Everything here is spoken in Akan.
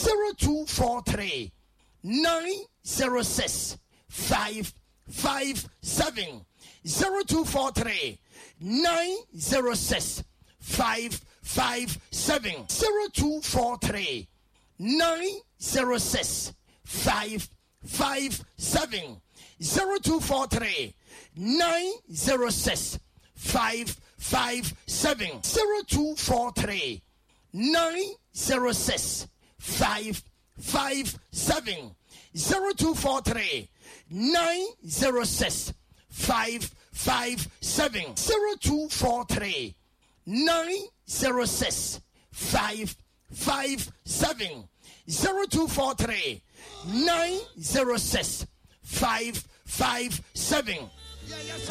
0243 906 557 0243 906 557 0243 906 557 0243 906 557 0243 906 557 0243 906 557 0243 906 557 0243 906 557